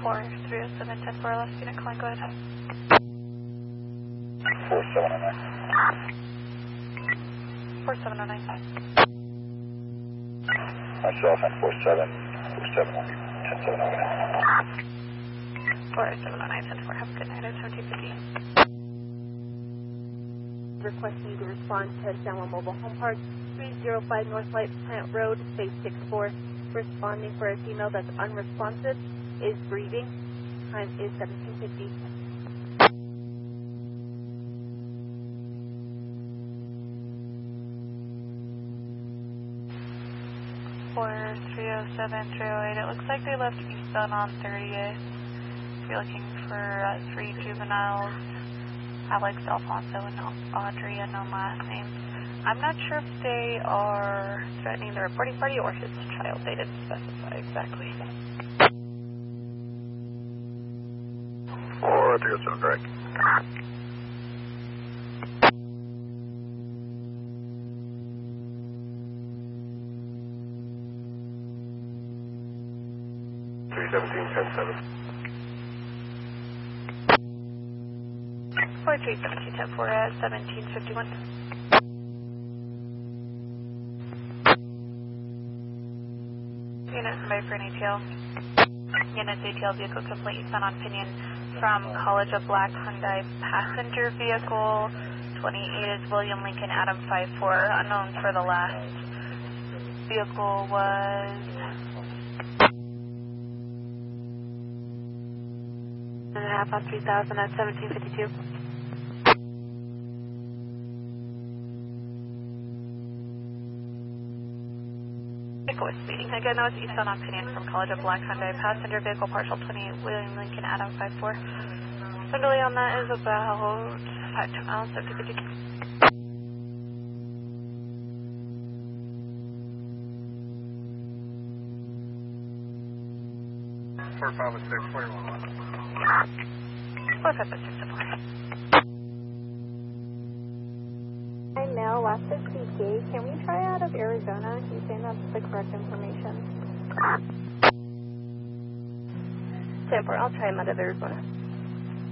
307, 10-4 left, unit calling, go ahead. 4709. 4709. Myself and 4709. 4709, 10-4, have a good night, 1750. Requesting you to respond to San Juan Mobile Home Park, 305 North Light Plant Road, Space 64. Responding for a female that's unresponsive, is breathing. Time is 1750. 307-308. It looks like they left eastbound on 30th. If you're looking for 3 juveniles, Alex, Alfonso, and Audrey, unknown last names. I'm not sure if they are threatening the reporting party or his child. They didn't specify exactly. Oh, I think it's correct. For 317 for 1751. Unit somebody for an ATL. Unit ATL vehicle complete eastbound on Pinion from College of Black Hyundai passenger vehicle. 28 is William Lincoln Adam 54. Unknown for the last vehicle was 1.5 on 3000 at 1752. Vehicle was speeding. Again, that was eastbound on Pinion from College of Black Hyundai passenger vehicle, partial 28 William Lincoln Adam 54. The delay on that is about 5 miles, 1752. 4506, Hi, Mel, last is CK. Can we try out of Arizona? He's saying that's the correct information. 10-4, I'll try him out of Arizona.